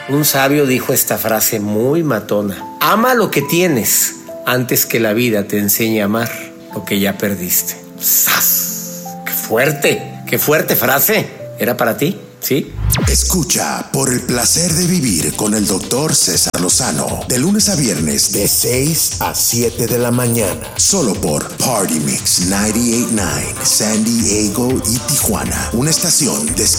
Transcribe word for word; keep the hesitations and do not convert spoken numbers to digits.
Un sabio dijo esta frase muy matona: ama lo que tienes antes que la vida te enseñe a amar lo que ya perdiste. ¡Sas! ¡Qué fuerte! ¡Qué fuerte frase! ¿Era para ti? ¿Sí? Escucha Por el placer de vivir con el doctor César Lozano, de lunes a viernes de seis a siete de la mañana, solo por Party Mix noventa y ocho punto nueve, San Diego y Tijuana, una estación de